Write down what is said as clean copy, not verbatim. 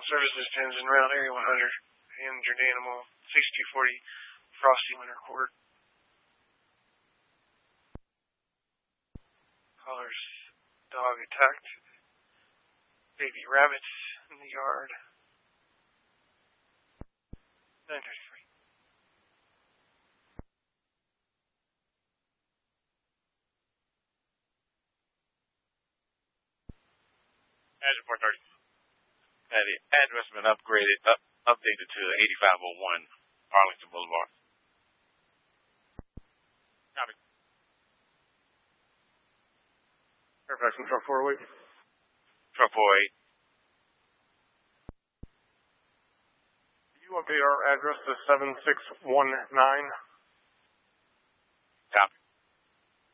Services tens en route, Area 100, injured animal, 6240, Frosty Winter Court. Callers, dog attacked baby rabbits in the yard. 933. Azure 430. The address has been updated to 8501 Arlington Boulevard. Copy. Fairfax and truck 408. Truck 408. You update our address to 7619